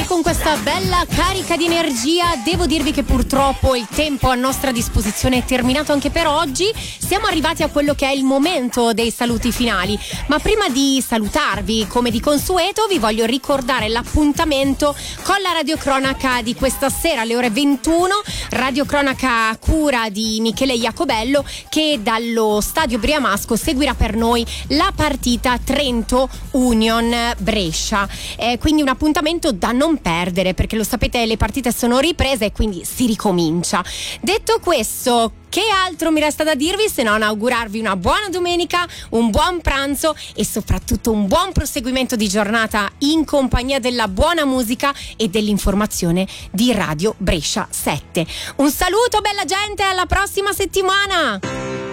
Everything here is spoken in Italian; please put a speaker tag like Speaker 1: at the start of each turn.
Speaker 1: con questa bella carica di energia. Devo dirvi che purtroppo il tempo a nostra disposizione è terminato anche per oggi. Siamo arrivati a quello che è il momento dei saluti finali, ma prima di salutarvi, come di consueto, vi voglio ricordare l'appuntamento con la radiocronaca di questa sera alle ore 21, radiocronaca a cura di Michele Iacobello, che dallo stadio Briamasco seguirà per noi la partita Trento Union Brescia. Quindi un appuntamento da non perdere, perché lo sapete, le partite sono riprese e quindi si ricomincia. Detto questo, che altro mi resta da dirvi se non augurarvi una buona domenica, un buon pranzo e soprattutto un buon proseguimento di giornata in compagnia della buona musica e dell'informazione di Radio Brescia 7. Un saluto bella gente, alla prossima settimana!